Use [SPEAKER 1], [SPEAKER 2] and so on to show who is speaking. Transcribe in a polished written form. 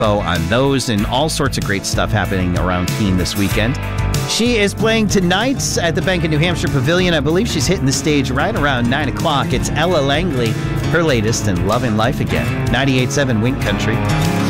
[SPEAKER 1] on those, and all sorts of great stuff happening around Keene this weekend. She is playing tonight at the Bank of New Hampshire Pavilion. I believe she's hitting the stage right around 9 o'clock. It's Ella Langley, her latest, and Loving Life Again. 98.7 Wink Country.